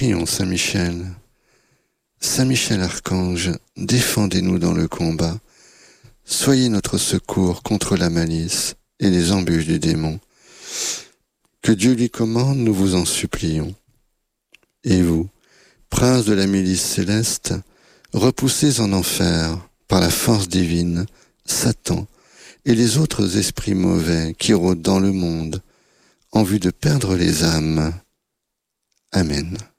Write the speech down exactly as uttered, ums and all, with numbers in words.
Prions Saint Michel. Saint Michel Archange, défendez-nous dans le combat. Soyez notre secours contre la malice et les embûches du démon. Que Dieu lui commande, nous vous en supplions. Et vous, prince de la milice céleste, repoussez en enfer, par la force divine, Satan et les autres esprits mauvais qui rôdent dans le monde, en vue de perdre les âmes. Amen.